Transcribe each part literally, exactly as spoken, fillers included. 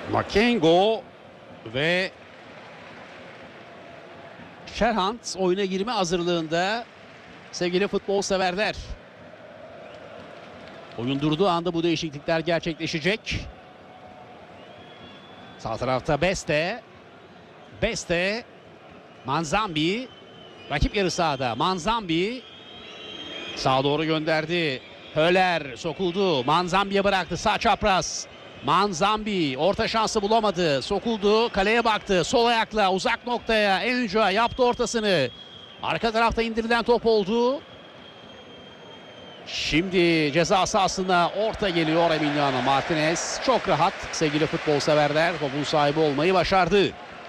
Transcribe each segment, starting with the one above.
Makengo ve Şerhant oyuna girme hazırlığında sevgili futbol severler. Oyun durduğu anda bu değişiklikler gerçekleşecek. Sağ tarafta Beste. Beste. Manzambi. Rakip yarı sahada. Manzambi. Sağa doğru gönderdi. Höler sokuldu. Manzambi'ye bıraktı. Sağ çapraz. Manzambi orta şansı bulamadı. Sokuldu. Kaleye baktı. Sol ayakla uzak noktaya. Enca yaptı ortasını. Arka tarafta indirilen top oldu. Şimdi ceza sahasına orta geliyor Emiliano Martinez. Çok rahat sevgili futbol severler. Topun sahibi olmayı başardı.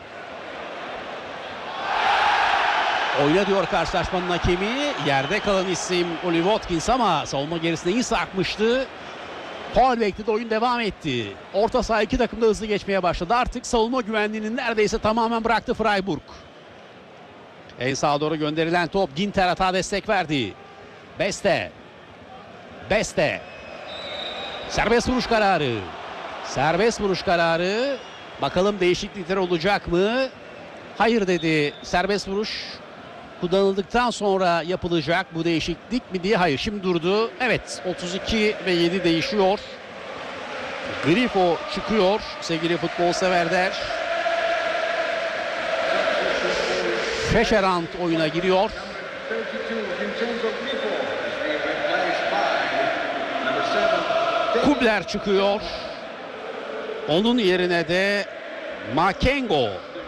Oyna diyor karşılaşmanın hakemi. Yerde kalan isim Oli Watkins ama savunma gerisine iyi sarkmıştı. Faul bekledi, oyun devam etti. Orta saha iki takım da hızlı geçmeye başladı. Artık savunma güvenliğini neredeyse tamamen bıraktı Freiburg. En sağa doğru gönderilen top. Ginter hata destek verdi. Beste. Beste. Serbest vuruş kararı. Serbest vuruş kararı. Bakalım değişiklikler olacak mı? Hayır dedi. Serbest vuruş kullanıldıktan sonra yapılacak bu değişiklik mi diye. Hayır, şimdi durdu. Evet, otuz iki ve yedi değişiyor. Grifo çıkıyor sevgili futbol severler. Şeşerant oyuna giriyor. Kubler çıkıyor. Onun yerine de Makengo.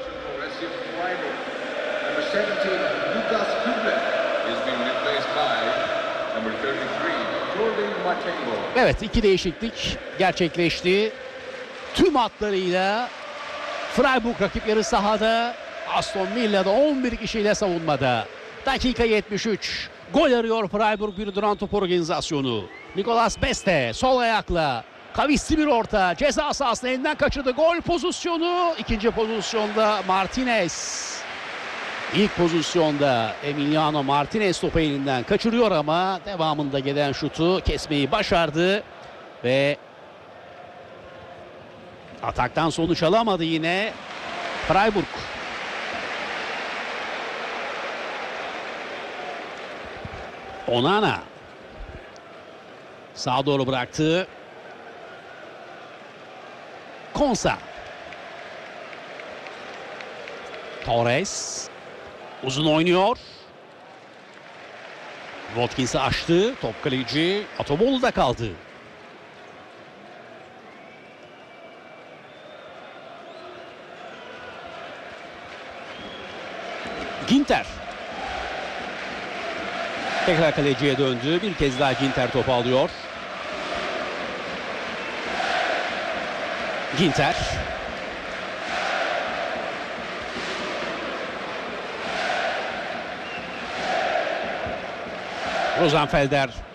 Evet, iki değişiklik gerçekleşti. Tüm hatlarıyla Freiburg rakip yarı sahada, Aston Villa'da on bir kişiyle savunmada. Dakika yetmiş üç. Gol arıyor Freiburg, bir duran top organizasyonu. Nicolas Beste sol ayakla kavisli bir orta, ceza sahasına elinden kaçırdı. Gol pozisyonu. İkinci pozisyonda Martinez. İlk pozisyonda Emiliano Martinez topu elinden kaçırıyor ama devamında gelen şutu kesmeyi başardı ve ataktan sonuç alamadı yine Freiburg. Onana sağa doğru bıraktı. Konsa. Torres uzun oynuyor. Watkins'i açtı. Top kaleci Atobolu'da kaldı. Ginter. Tekrar kaleciye döndü. Bir kez daha Ginter topu alıyor. Ginter. Rosenfelder